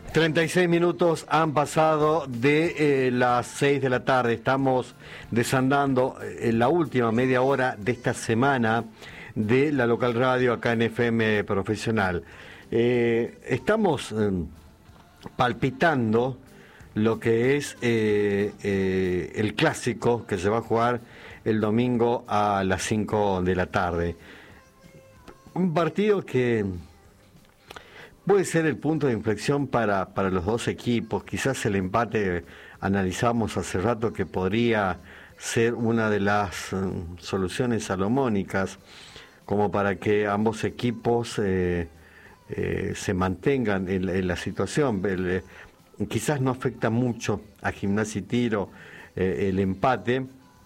36 minutos han pasado de las 6 de la tarde. Estamos desandando en la última media hora de esta semana de la local radio acá en FM Profesional. Estamos palpitando lo que es el clásico que se va a jugar el domingo a las 5 de la tarde. Un partido que puede ser el punto de inflexión para los dos equipos. Quizás el empate, analizamos hace rato, que podría ser una de las soluciones salomónicas, como para que ambos equipos se mantengan en la situación. Quizás no afecta mucho a Gimnasia y Tiro el empate,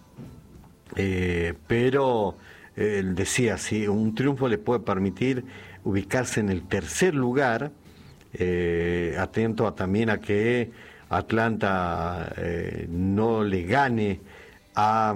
pero decía, sí, un triunfo le puede permitir ubicarse en el tercer lugar, atento también a que Atlanta no le gane a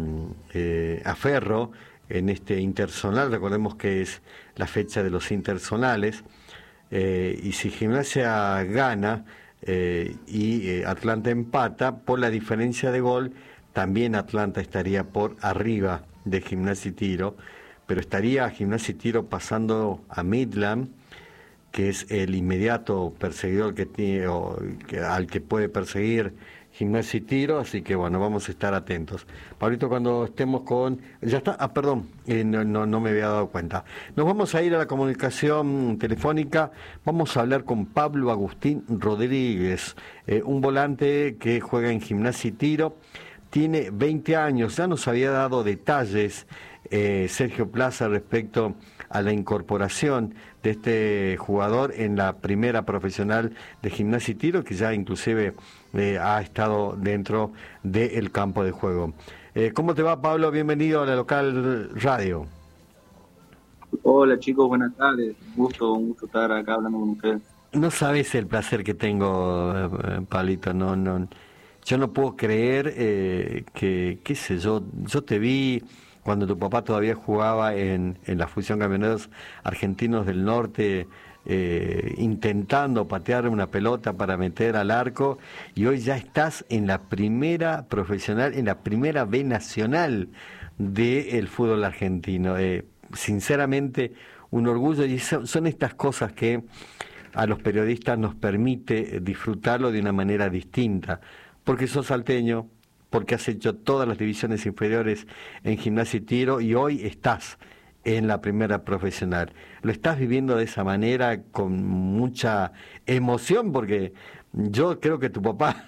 Ferro en este interzonal. Recordemos que es la fecha de los interzonales, y si Gimnasia gana y Atlanta empata, por la diferencia de gol también Atlanta estaría por arriba de Gimnasia y Tiro, pero estaría Gimnasia y Tiro pasando a Midland, que es el inmediato perseguidor que tiene, al que puede perseguir Gimnasia y Tiro. Así que bueno, vamos a estar atentos. Pablito, cuando estemos con... Ya está, perdón, no me había dado cuenta. Nos vamos a ir a la comunicación telefónica. Vamos a hablar con Pablo Agustín Rodríguez, un volante que juega en Gimnasia y Tiro. Tiene 20 años, ya nos había dado detalles Sergio Plaza respecto a la incorporación de este jugador en la primera profesional de Gimnasia y Tiro, que ya inclusive ha estado dentro del campo de juego. ¿Cómo te va, Pablo? Bienvenido a la local radio. Hola chicos, buenas tardes. Un gusto estar acá hablando con ustedes. No sabes el placer que tengo, Pablito, no. Yo no puedo creer que, qué sé yo te vi cuando tu papá todavía jugaba en la Fusión Camioneros Argentinos del Norte, intentando patear una pelota para meter al arco, y hoy ya estás en la primera profesional, en la primera B nacional del fútbol argentino. Sinceramente, un orgullo, y son estas cosas que a los periodistas nos permite disfrutarlo de una manera distinta, porque sos salteño, porque has hecho todas las divisiones inferiores en Gimnasia y Tiro, y hoy estás en la primera profesional. Lo estás viviendo de esa manera, con mucha emoción, porque yo creo que tu papá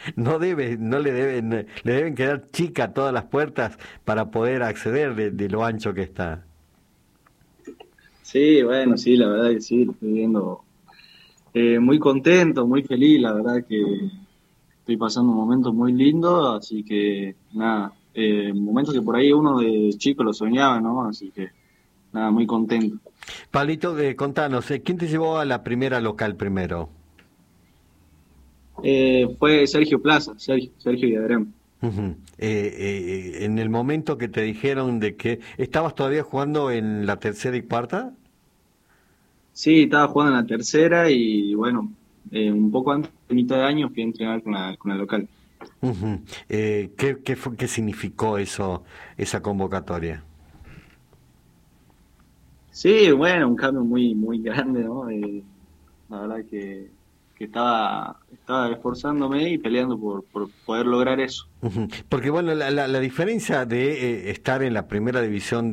le deben quedar chicas todas las puertas para poder acceder de lo ancho que está. Sí, bueno, sí, la verdad que sí, lo estoy viendo muy contento, muy feliz, la verdad que estoy pasando un momento muy lindo, así que nada, momentos que por ahí uno de chico lo soñaba, ¿no? Así que nada, muy contento. Pablito, contanos, ¿quién te llevó a la primera local primero? Fue Sergio Plaza, Sergio Villagrán. Uh-huh. En el momento que te dijeron de que estabas todavía jugando en la tercera y cuarta. Sí, estaba jugando en la tercera y bueno, un poco antes de mitad de año fui a entrenar con la local. Uh-huh. ¿Qué significó eso, esa convocatoria? Sí, bueno, un cambio muy, muy grande, ¿no? La verdad que estaba esforzándome y peleando por poder lograr eso. Uh-huh. Porque bueno, la diferencia de estar en la primera división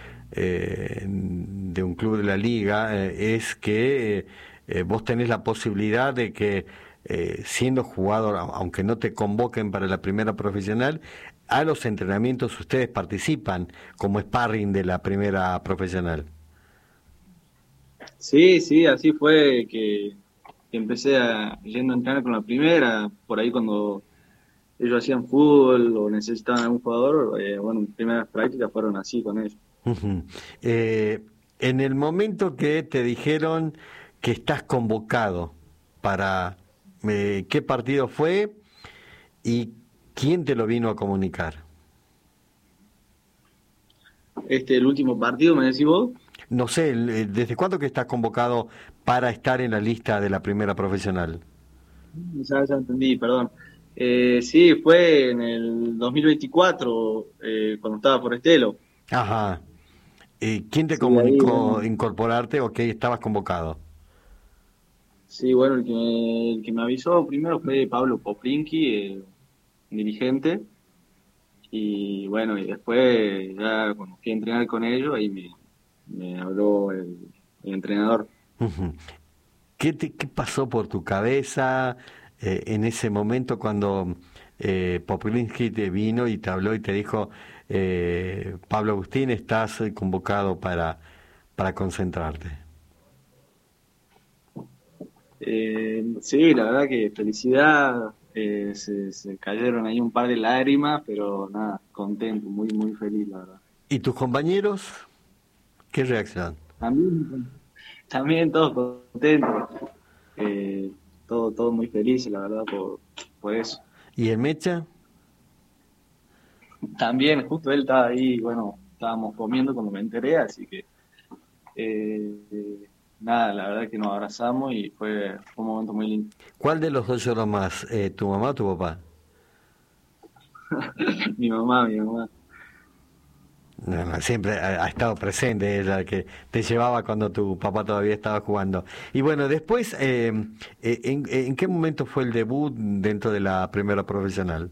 de un club de la liga es que vos tenés la posibilidad de que siendo jugador, aunque no te convoquen para la primera profesional, a los entrenamientos ustedes participan como sparring de la primera profesional. Sí, sí, así fue que empecé yendo a entrenar con la primera, por ahí cuando ellos hacían fútbol o necesitaban algún jugador, bueno, mis primeras prácticas fueron así con ellos. Uh-huh. En el momento que te dijeron que estás convocado para qué partido fue y quién te lo vino a comunicar. El último partido, me decís vos. no sé, ¿desde cuándo que estás convocado para estar en la lista de la primera profesional? Ya entendí, perdón. Sí, fue en el 2024, cuando estaba por Estelo. Ajá. ¿Quién te Sí, ahí, comunicó bueno, incorporarte o que estabas convocado? sí, bueno, el que me avisó primero fue Pablo Poplinki, dirigente, y bueno, y después ya cuando fui a entrenar con ellos, ahí me habló el entrenador. Ujú. ¿Qué pasó por tu cabeza en ese momento cuando Poplinsky te vino y te habló y te dijo, Pablo Agustín, estás convocado para concentrarte? Sí, la verdad que felicidad, se cayeron ahí un par de lágrimas, pero nada, contento, muy, muy feliz, la verdad. ¿Y tus compañeros? ¿Qué reacción? También, también todos contentos, todo muy felices, la verdad, por eso. ¿Y el Mecha? También, justo él estaba ahí, bueno, estábamos comiendo cuando me enteré, así que nada, la verdad que nos abrazamos y fue un momento muy lindo. ¿Cuál de los dos lloró más, tu mamá o tu papá? Mi mamá. No, no, siempre ha estado presente, es la que te llevaba cuando tu papá todavía estaba jugando. Y bueno, después, ¿en qué momento fue el debut dentro de la primera profesional?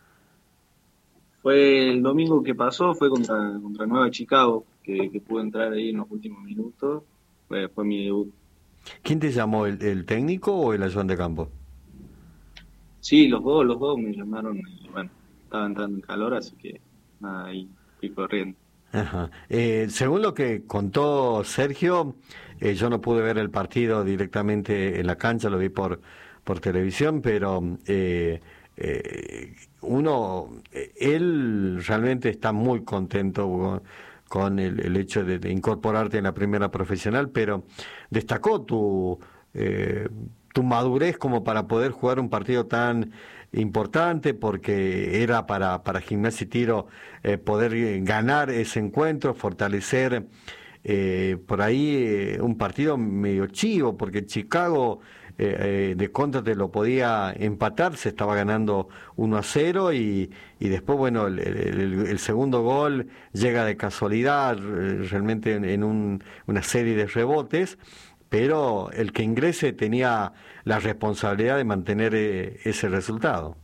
Fue el domingo que pasó, fue contra Nueva Chicago, que pude entrar ahí en los últimos minutos. Fue mi debut. ¿Quién te llamó, el técnico o el ayudante de campo? Sí, los dos me llamaron y bueno, estaba entrando en calor, así que nada, ahí fui corriendo. Ajá. Según lo que contó Sergio, yo no pude ver el partido directamente en la cancha, lo vi por televisión, pero él realmente está muy contento con el hecho de incorporarte en la primera profesional, pero destacó eh, tu madurez como para poder jugar un partido tan importante, porque era para Gimnasia y Tiro poder ganar ese encuentro, fortalecer por ahí un partido medio chivo, porque Chicago de contra te lo podía empatar, se estaba ganando 1-0 y después, bueno, el segundo gol llega de casualidad, realmente en una serie de rebotes, pero el que ingrese tenía la responsabilidad de mantener ese resultado.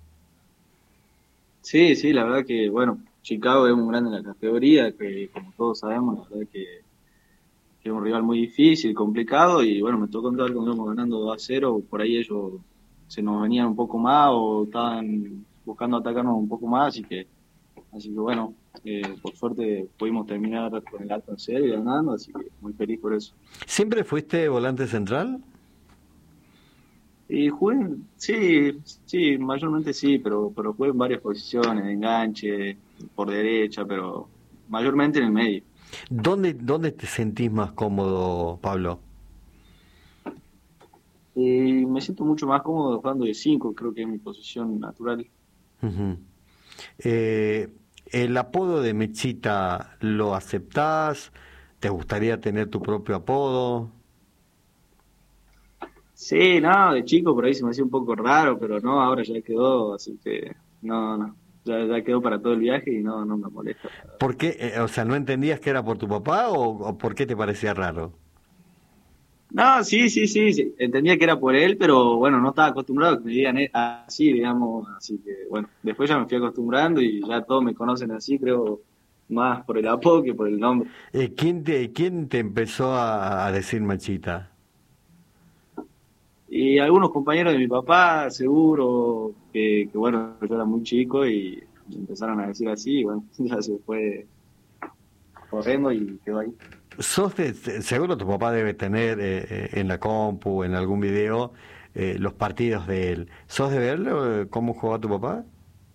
Sí, la verdad que, bueno, Chicago es un grande en la categoría, que como todos sabemos, la verdad que es un rival muy difícil, complicado, y bueno, me tocó entrar cuando íbamos ganando 2-0, por ahí ellos se nos venían un poco más o estaban buscando atacarnos un poco más, así que bueno, por suerte pudimos terminar con el alto en cero y ganando, así que muy feliz por eso. ¿Siempre fuiste volante central? Y jugué, sí, sí, mayormente sí, pero jugué en varias posiciones, de enganche, por derecha, pero mayormente en el medio. ¿Dónde te sentís más cómodo, Pablo? Y me siento mucho más cómodo jugando de 5, creo que es mi posición natural. Ujú. Eh, ¿El apodo de Mechita lo aceptás? ¿Te gustaría tener tu propio apodo? Sí, no, de chico por ahí se me hacía un poco raro, pero no, ahora ya quedó, así que no, ya quedó para todo el viaje y no me molesta. ¿Por qué? O sea, ¿no entendías que era por tu papá o por qué te parecía raro? No, sí, entendía que era por él, pero bueno, no estaba acostumbrado a que me digan así, digamos, así que bueno, después ya me fui acostumbrando y ya todos me conocen así, creo, más por el apodo que por el nombre. ¿Quién te empezó a decir Machita? Y algunos compañeros de mi papá, seguro, que bueno, yo era muy chico y me empezaron a decir así, y bueno, ya se fue corriendo y quedó ahí. Seguro tu papá debe tener en la compu, en algún video, los partidos de él. ¿Sos de verlo, cómo jugaba tu papá?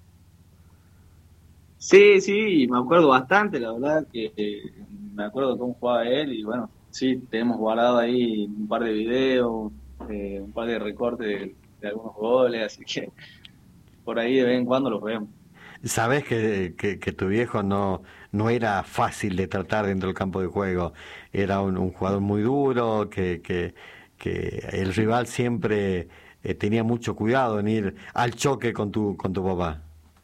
Sí, me acuerdo bastante, la verdad, que me acuerdo cómo jugaba él y bueno, sí, tenemos guardado ahí un par de videos, un par de recortes de algunos goles, así que por ahí de vez en cuando los vemos. Sabés que tu viejo no era fácil de tratar dentro del campo de juego, era un jugador muy duro, que el rival siempre tenía mucho cuidado en ir al choque con tu papá.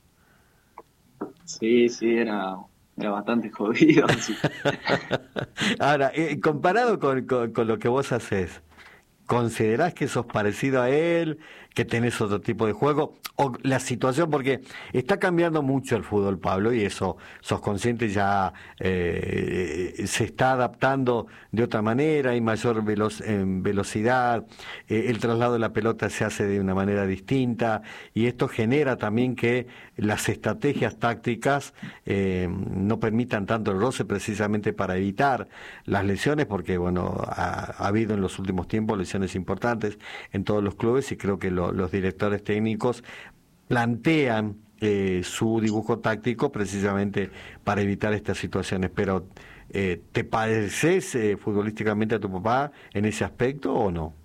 Sí, sí, era bastante jodido, sí. Ahora, comparado con lo que vos haces, ¿considerás que sos parecido a él, que tenés otro tipo de juego? O la situación, porque está cambiando mucho el fútbol, Pablo, y eso sos consciente, ya se está adaptando de otra manera, hay mayor velocidad, el traslado de la pelota se hace de una manera distinta, y esto genera también que las estrategias tácticas no permitan tanto el roce precisamente para evitar las lesiones, porque bueno, ha habido en los últimos tiempos lesiones importantes en todos los clubes y creo que los directores técnicos plantean su dibujo táctico precisamente para evitar estas situaciones. Pero, ¿te pareces futbolísticamente a tu papá en ese aspecto o no?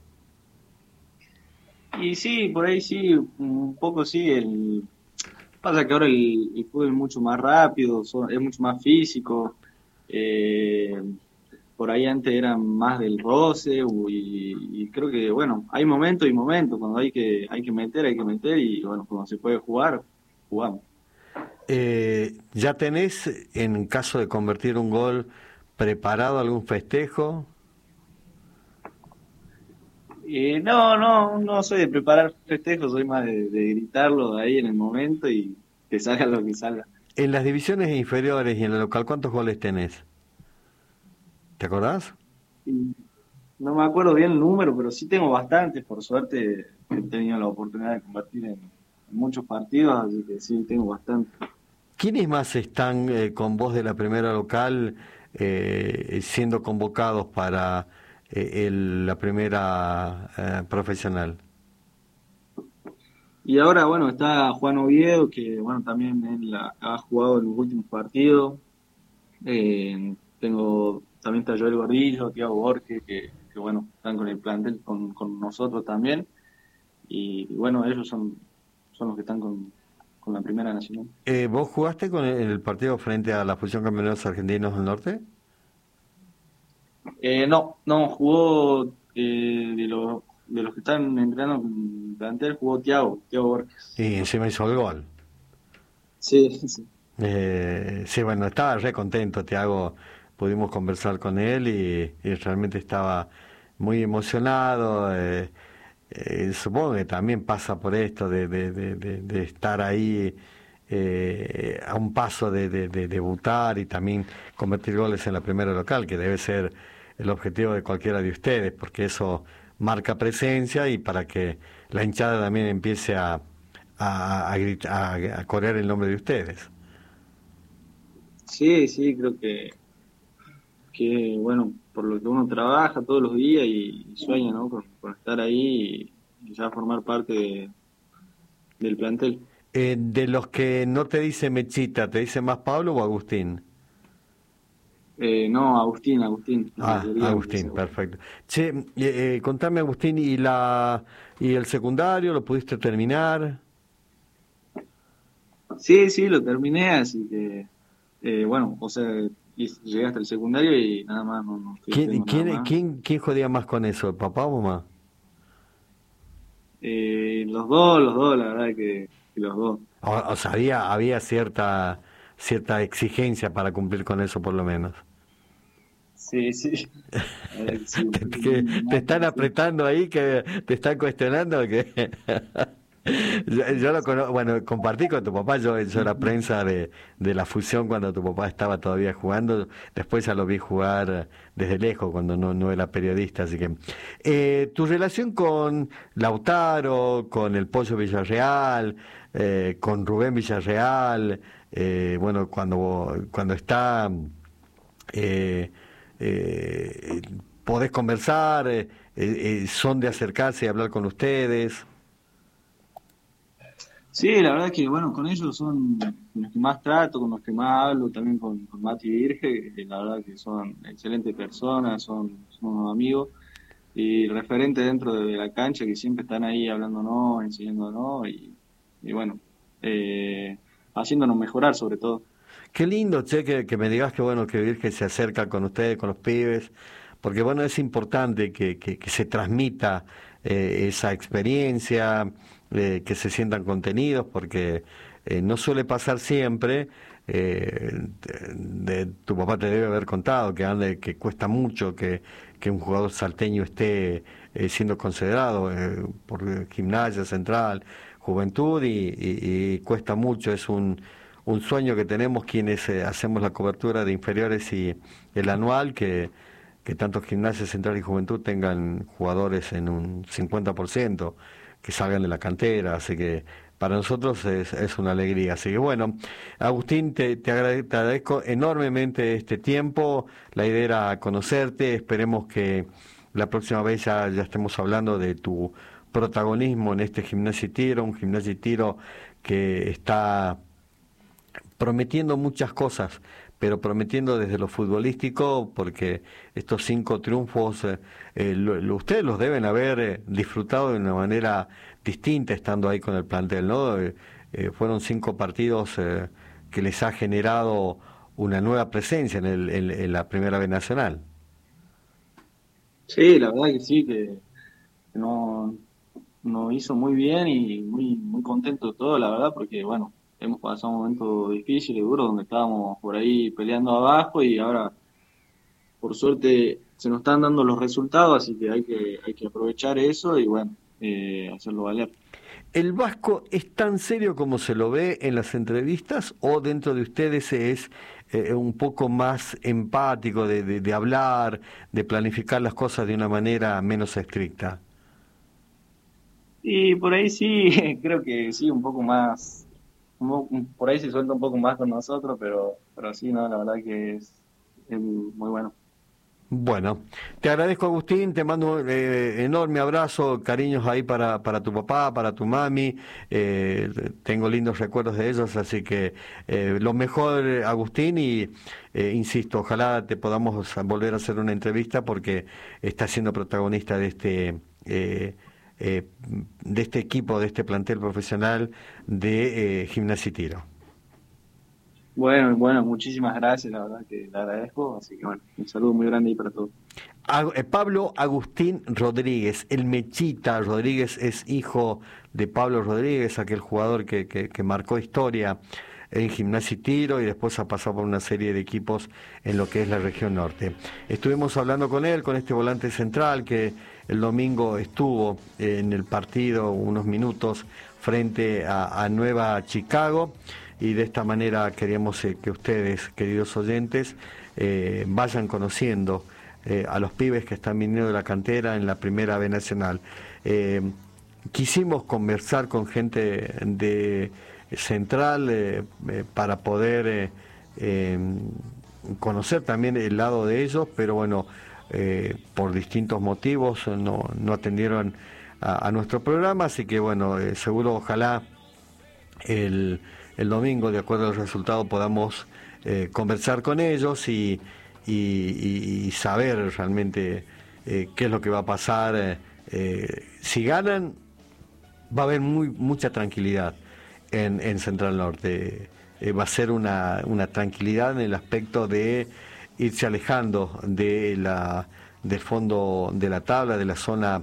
Y sí, por ahí sí, un poco sí. Pasa que ahora el fútbol es mucho más rápido, es mucho más físico. eh, por ahí antes eran más del roce y creo que, bueno, hay momentos y momentos. Cuando hay que meter y, bueno, cuando se puede jugar, jugamos. ¿Ya tenés, en caso de convertir un gol, preparado algún festejo? No soy de preparar festejos, soy más de gritarlo ahí en el momento y que salga lo que salga. En las divisiones inferiores y en la local, ¿cuántos goles tenés? ¿Te acordás? Y no me acuerdo bien el número, pero sí tengo bastantes, por suerte he tenido la oportunidad de convertir en muchos partidos, así que sí, tengo bastante. ¿Quiénes más están con vos de la primera local siendo convocados para la primera profesional? Y ahora, bueno, está Juan Oviedo, que bueno, también él ha jugado en los últimos partidos. También está Joel Gordillo, Thiago Borges, que bueno, están con el plantel, con nosotros también. Y bueno, ellos son los que están con la Primera Nacional. ¿Vos jugaste con el partido frente a la Fusión Campeonatos Argentinos del Norte? No, jugó de los que están entrenando en el plantel, jugó Thiago Borges. Y encima hizo el gol. Sí, sí. Sí, bueno, estaba re contento, Tiago. Pudimos conversar con él y realmente estaba muy emocionado. Supongo que también pasa por esto de estar ahí a un paso de debutar y también convertir goles en la primera local, que debe ser el objetivo de cualquiera de ustedes, porque eso marca presencia y para que la hinchada también empiece a corear el nombre de ustedes. Sí, sí, creo que, bueno, por lo que uno trabaja todos los días y sueña, ¿no? Con estar ahí y ya formar parte del plantel. De los que no te dice Mechita, ¿te dice más Pablo o Agustín? No, Agustín, la Ah, mayoría me dice Agustín, Agustín. perfecto. Che, contame Agustín, ¿y el secundario lo pudiste terminar? Sí, sí, lo terminé, así que, bueno, o sea, llegué hasta el secundario y nada más, no estoy ¿Quién, estudiando nada quién, más. quién, quién jodía más con eso, papá o mamá? Los dos, la verdad que los dos. O sea, había cierta exigencia para cumplir con eso por lo menos. Sí, sí, la verdad que sí, un Te poco están más, sí. apretando ahí, que te están cuestionando, que yo lo conozco, bueno, compartí con tu papá, yo era prensa de la fusión cuando tu papá estaba todavía jugando, después ya lo vi jugar desde lejos cuando no era periodista, así que tu relación con Lautaro, con el Pollo Villarreal, con Rubén Villarreal, bueno, cuando está eh, eh, podés conversar, son de acercarse y hablar con ustedes. Sí, la verdad que, bueno, con ellos son con los que más trato, con los que más hablo, también con Mati Virge, que la verdad que son excelentes personas, son unos amigos y referentes dentro de la cancha que siempre están ahí hablándonos, enseñándonos y bueno, eh, haciéndonos mejorar sobre todo. Qué lindo, che, que me digas que bueno, que Virgen se acerca con ustedes, con los pibes, porque bueno, es importante que se transmita esa experiencia, que se sientan contenidos, porque no suele pasar siempre. Tu papá te debe haber contado que cuesta mucho que un jugador salteño esté siendo considerado por Gimnasia Central, Juventud, y cuesta mucho, es un sueño que tenemos quienes hacemos la cobertura de inferiores y el anual, que tanto Gimnasia Central y Juventud tengan jugadores en un 50%, que salgan de la cantera, así que para nosotros es una alegría. Así que bueno, Agustín, te agradezco enormemente este tiempo, la idea era conocerte, esperemos que la próxima vez ya estemos hablando de tu protagonismo en este Gimnasia y Tiro, un Gimnasia y Tiro que está prometiendo muchas cosas, pero prometiendo desde lo futbolístico, porque estos 5 triunfos ustedes los deben haber disfrutado de una manera distinta estando ahí con el plantel, ¿no? Fueron 5 partidos que les ha generado una nueva presencia en la Primera B Nacional. Sí, la verdad que sí, que no, nos hizo muy bien y muy contento de todo, la verdad, porque bueno, hemos pasado un momento difícil y duro donde estábamos por ahí peleando abajo y ahora por suerte se nos están dando los resultados, así que hay que aprovechar eso y bueno, hacerlo valer. ¿El Vasco es tan serio como se lo ve en las entrevistas o dentro de ustedes es un poco más empático de hablar, de planificar las cosas de una manera menos estricta? Y por ahí sí, creo que sí, un poco más, por ahí se suelta un poco más con nosotros, pero sí, no, la verdad que es muy bueno. Bueno, te agradezco, Agustín, te mando un enorme abrazo, cariños ahí para tu papá, para tu mami, tengo lindos recuerdos de ellos, así que lo mejor, Agustín, y insisto, ojalá te podamos volver a hacer una entrevista porque estás siendo protagonista de este equipo, de este plantel profesional de Gimnasia y Tiro. Bueno, bueno, muchísimas gracias, la verdad que le agradezco, así que bueno, un saludo muy grande ahí para todos. Pablo Agustín Rodríguez, el Mechita Rodríguez es hijo de Pablo Rodríguez, aquel jugador que marcó historia en Gimnasia y Tiro y después ha pasado por una serie de equipos en lo que es la región norte. Estuvimos hablando con él, con este volante central que el domingo estuvo en el partido unos minutos frente a Nueva Chicago, y de esta manera queríamos que ustedes, queridos oyentes, vayan conociendo a los pibes que están viniendo de la cantera en la Primera B Nacional. Quisimos conversar con gente de Central para poder conocer también el lado de ellos, pero bueno, por distintos motivos no atendieron a nuestro programa, así que bueno, seguro ojalá el domingo, de acuerdo al resultado, podamos conversar con ellos y saber realmente qué es lo que va a pasar. Si ganan, va a haber mucha tranquilidad en Central Norte. Va a ser una tranquilidad en el aspecto de irse alejando del fondo de la tabla, de la zona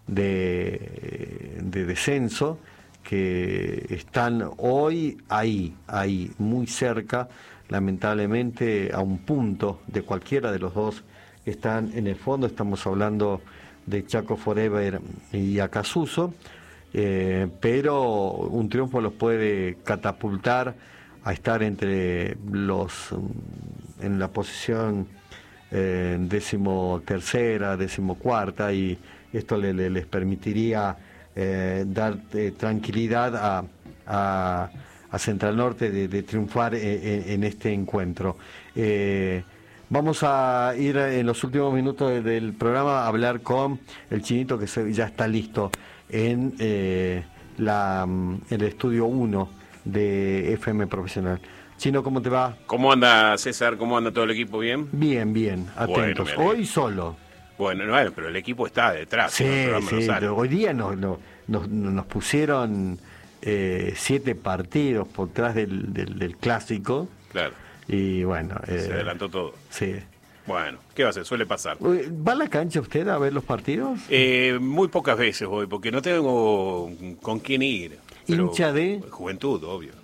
de descenso, que están hoy ahí, muy cerca, lamentablemente a un punto de cualquiera de los dos que están en el fondo. Estamos hablando de Chaco Forever y Acasuso, pero un triunfo los puede catapultar a estar entre en la posición 13ª, 14ª, y esto les permitiría dar tranquilidad a Central Norte de triunfar en este encuentro. Vamos a ir en los últimos minutos del programa a hablar con el Chinito, que ya está listo en el estudio 1 de FM Profesional. Chino, ¿cómo te va? ¿Cómo anda, César? ¿Cómo anda todo el equipo? ¿Bien? Bien, atentos. Bueno, hoy solo. Bueno, pero el equipo está detrás. Sí, hoy día nos pusieron 7 partidos por detrás del clásico. Claro. Y bueno... se adelantó todo. Sí. Bueno, ¿qué va a hacer? Suele pasar. ¿Va a la cancha usted a ver los partidos? Muy pocas veces voy, porque no tengo con quién ir. ¿Hincha de? Juventud, obvio.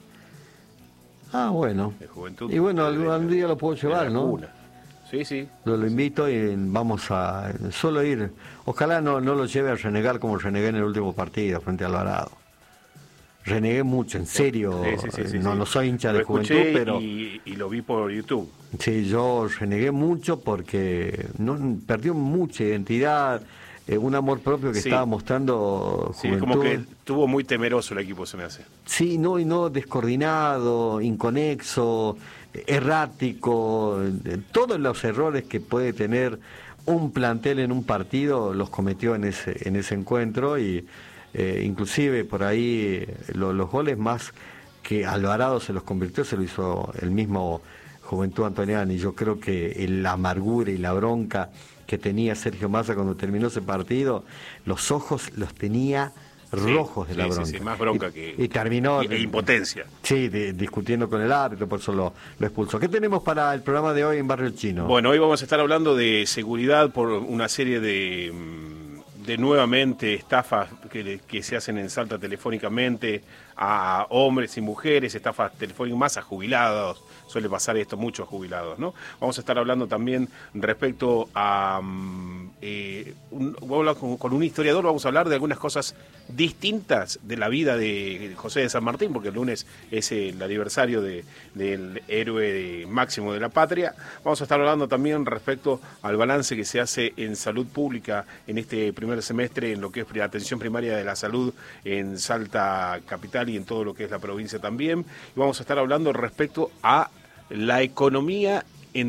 Ah, bueno. De Juventud. Y bueno, algún día lo puedo llevar, ¿no? Cuna. Sí, sí. Lo invito y vamos a solo ir. Ojalá no lo lleve a renegar como renegué en el último partido frente a Alvarado. Renegué mucho, en serio. Sí, no soy hincha de escuché Juventud, pero... Y lo vi por YouTube. Sí, yo renegué mucho porque perdió mucha identidad, un amor propio que estaba mostrando Juventud. Sí, como que estuvo muy temeroso el equipo, se me hace. Sí, y no descoordinado, inconexo, errático, todos los errores que puede tener un plantel en un partido los cometió en ese encuentro y inclusive por ahí los goles más que Alvarado se los convirtió, se lo hizo el mismo Juventud Antoniana, y yo creo que la amargura y la bronca que tenía Sergio Massa cuando terminó ese partido, los ojos los tenía rojos de la bronca. Sí, más bronca que... Y terminó... E impotencia. Sí, discutiendo con el árbitro, por eso lo expulsó. ¿Qué tenemos para el programa de hoy en Barrio Chino? Bueno, hoy vamos a estar hablando de seguridad por una serie de nuevamente estafas que se hacen en Salta telefónicamente a hombres y mujeres, estafas telefónicas más a jubilados. Suele pasar esto mucho a jubilados, ¿no? Vamos a estar hablando también respecto a... voy a hablar con un historiador, vamos a hablar de algunas cosas distintas de la vida de José de San Martín, porque el lunes es el aniversario del héroe máximo de la patria. Vamos a estar hablando también respecto al balance que se hace en salud pública en este primer semestre, en lo que es atención primaria de la salud en Salta capital y en todo lo que es la provincia también. Y vamos a estar hablando respecto a la economía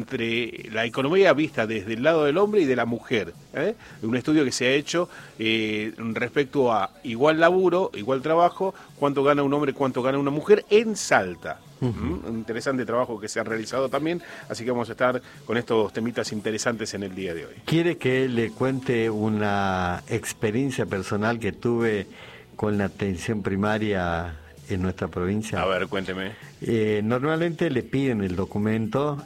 vista desde el lado del hombre y de la mujer, un estudio que se ha hecho respecto a igual laburo, igual trabajo, cuánto gana un hombre, cuánto gana una mujer en Salta. Un interesante trabajo que se ha realizado también, así que vamos a estar con estos temitas interesantes en el día de hoy. ¿Quiere que le cuente una experiencia personal que tuve con la atención primaria en nuestra provincia? A ver, cuénteme. Normalmente le piden el documento,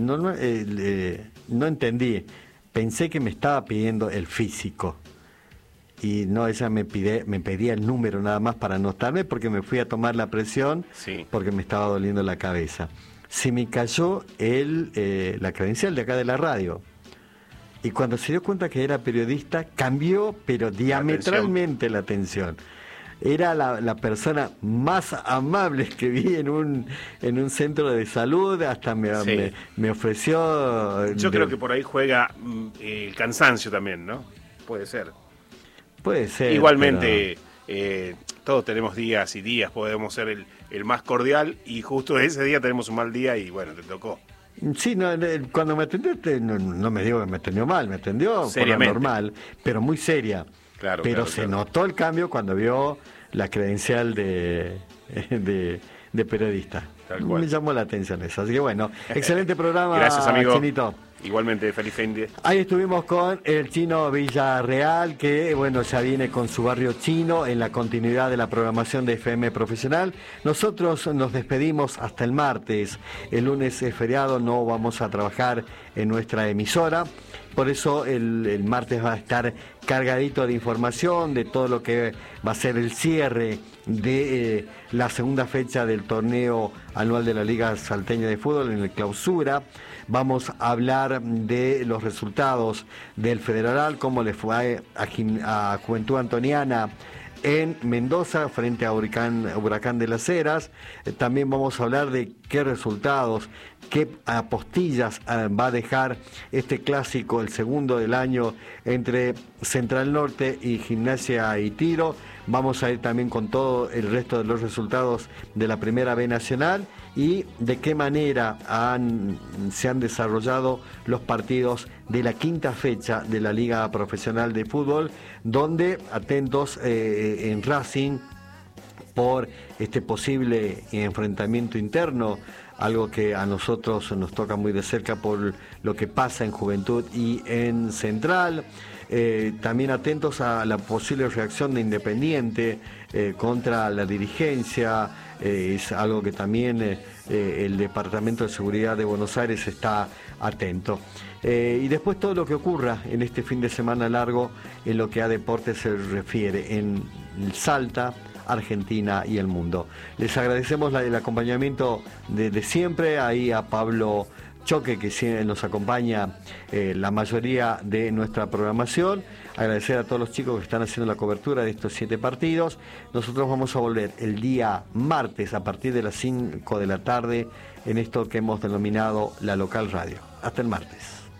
no entendí, pensé que me estaba pidiendo el físico y no, ella me pedía el número nada más para anotarme porque me fui a tomar la presión porque me estaba doliendo la cabeza. Se me cayó la credencial de acá de la radio. Y cuando se dio cuenta que era periodista, cambió, pero diametralmente la atención. Era la persona más amable que vi en un centro de salud, hasta me ofreció... Yo creo que por ahí juega el cansancio también, ¿no? Puede ser. Puede ser. Igualmente, todos tenemos días y días, podemos ser el más cordial y justo ese día tenemos un mal día y bueno, te tocó. Sí, cuando me atendió, no me digo que me atendió mal, me atendió seriamente, normal, pero muy seria. Claro, pero se notó el cambio cuando vio la credencial de periodista. Me llamó la atención eso. Así que bueno, excelente programa. Gracias, amigo. Chinito. Igualmente, feliz fin de... Ahí estuvimos con el Chino Villarreal, que bueno, ya viene con su barrio chino en la continuidad de la programación de FM Profesional. Nosotros nos despedimos hasta el martes. El lunes es feriado, no vamos a trabajar en nuestra emisora. Por eso el martes va a estar cargadito de información de todo lo que va a ser el cierre de la segunda fecha del torneo anual de la Liga Salteña de Fútbol en el Clausura. Vamos a hablar de los resultados del Federal, cómo le fue a Juventud Antoniana en Mendoza frente a Huracán de las Heras. También vamos a hablar de qué resultados, qué apostillas va a dejar este clásico, el segundo del año, entre Central Norte y Gimnasia y Tiro. Vamos a ir también con todo el resto de los resultados de la Primera B Nacional y de qué manera se han desarrollado los partidos de la quinta fecha de la Liga Profesional de Fútbol, donde atentos en Racing por este posible enfrentamiento interno, algo que a nosotros nos toca muy de cerca por lo que pasa en Juventud y en Central. también atentos a la posible reacción de Independiente contra la dirigencia. Es algo que también el Departamento de Seguridad de Buenos Aires está atento. Y después todo lo que ocurra en este fin de semana largo en lo que a deporte se refiere en Salta, Argentina y el mundo. Les agradecemos el acompañamiento de siempre, ahí a Pablo Choque, que siempre nos acompaña la mayoría de nuestra programación. Agradecer a todos los chicos que están haciendo la cobertura de estos 7 partidos. Nosotros vamos a volver el día martes a partir de las 5 de la tarde en esto que hemos denominado La Local Radio. Hasta el martes.